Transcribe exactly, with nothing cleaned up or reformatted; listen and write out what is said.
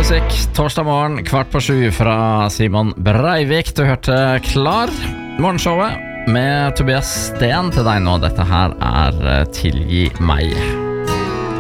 musikk torsdag morgen, kvart på sju fra Simon Breivik. Du hørte Klar, morgenshowet med Tobias Sten til deg nå. Dette her er Tilgi meg.